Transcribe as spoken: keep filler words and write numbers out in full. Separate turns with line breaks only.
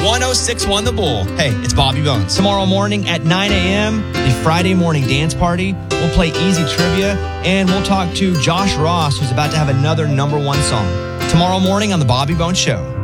one oh six point one The Bull. Hey, it's Bobby Bones. Tomorrow morning at nine a.m., the Friday morning dance party. We'll play easy trivia, and we'll talk to Josh Ross, who's about to have another number one song. Tomorrow morning on The Bobby Bones Show.